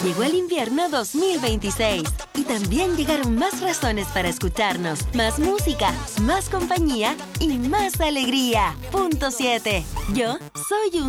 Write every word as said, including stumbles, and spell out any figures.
llegó el invierno dos mil veintiséis y también llegaron más razones para escucharnos, más música, más compañía y más alegría. Punto siete. Yo soy un